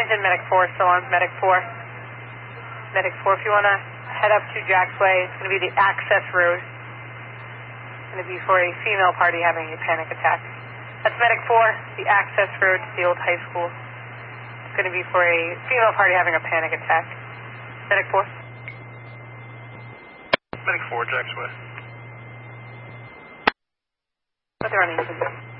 Huntington, Medic 4, still on Medic 4. Medic 4, if you want to head up to Jack's Way, it's going to be the access road. It's going to be for a female party having a panic attack. That's Medic 4, the access road to the old high school. It's going to be for a female party having a panic attack. Medic 4. Medic 4, Jack's Way. What they're running into.